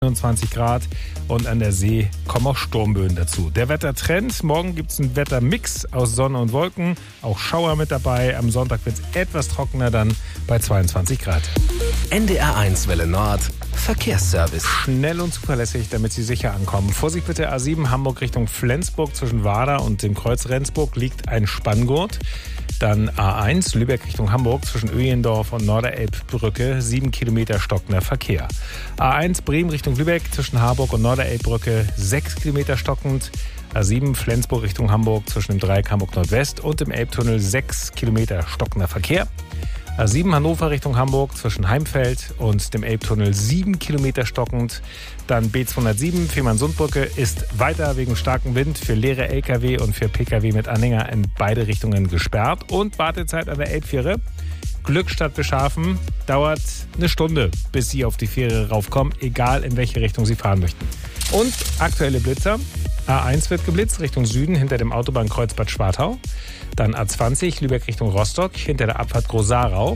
21 Grad und an der See kommen auch Sturmböen dazu. Der Wettertrend, morgen gibt es einen Wettermix aus Sonne und Wolken, auch Schauer mit dabei. Am Sonntag wird es etwas trockener, dann bei 22 Grad. NDR1 Welle Nord, Verkehrsservice. Schnell und zuverlässig, damit Sie sicher ankommen. Vorsicht bitte, A7 Hamburg Richtung Flensburg zwischen Wader und dem Kreuz Rendsburg liegt ein Spanngurt. Dann A1 Lübeck Richtung Hamburg zwischen Öhlendorf und Norderelbbrücke 7 Kilometer stockender Verkehr. A1 Bremen Richtung Lübeck zwischen Harburg und Norderelbbrücke 6 Kilometer stockend. A7 Flensburg Richtung Hamburg zwischen dem Dreieck Hamburg Nordwest und dem Elbtunnel 6 Kilometer stockender Verkehr. A7 Hannover Richtung Hamburg zwischen Heimfeld und dem Elbtunnel 7 Kilometer stockend. Dann B207 Fehmarnsundbrücke ist weiter wegen starkem Wind für leere Lkw und für Pkw mit Anhänger in beide Richtungen gesperrt. Und Wartezeit an der Elbfähre Glückstadt Beschafen dauert eine Stunde, bis Sie auf die Fähre raufkommen, egal in welche Richtung Sie fahren möchten. Und aktuelle Blitzer. A1 wird geblitzt Richtung Süden hinter dem Autobahnkreuz Bad Schwartau. Dann A20 Lübeck Richtung Rostock hinter der Abfahrt Großarau.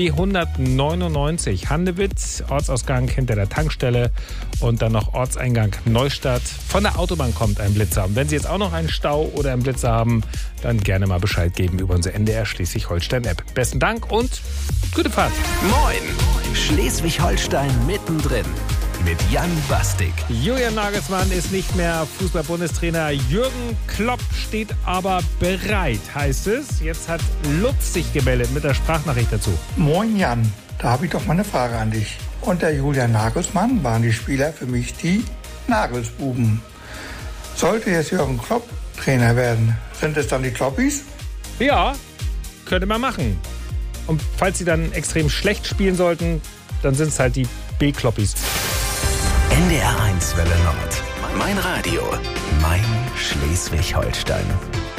B199 Handewitz, Ortsausgang hinter der Tankstelle. Und dann noch Ortseingang Neustadt. Von der Autobahn kommt ein Blitzer. Und wenn Sie jetzt auch noch einen Stau oder einen Blitzer haben, dann gerne mal Bescheid geben über unsere NDR Schleswig-Holstein-App. Besten Dank und gute Fahrt. Moin, Schleswig-Holstein mittendrin. Mit Jan Bastik. Julian Nagelsmann ist nicht mehr Fußball-Bundestrainer. Jürgen Klopp steht aber bereit, heißt es. Jetzt hat Lutz sich gemeldet mit der Sprachnachricht dazu. Moin Jan, da habe ich doch mal eine Frage an dich. Unter Julian Nagelsmann waren die Spieler für mich die Nagelsbuben. Sollte jetzt Jürgen Klopp Trainer werden, sind es dann die Kloppis? Ja, könnte man machen. Und falls sie dann extrem schlecht spielen sollten, dann sind es halt die B-Kloppis. NDR1 Welle Nord. Mein Radio. Mein Schleswig-Holstein.